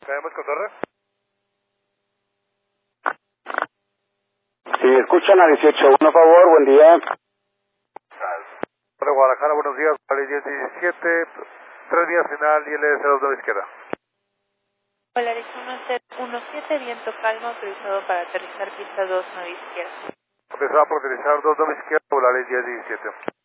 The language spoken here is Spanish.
¿Tenemos con torre? Sí, escuchan a 18. Por favor, buen día. Hola, Guadalajara, buenos días. Vale, 17, 3 vías final y LS2 de la izquierda. Polaris 17, viento calmo, autorizado para aterrizar pista 2, 9 izquierda. Empezaba por utilizar 2 de la izquierda, Volaris 10-17.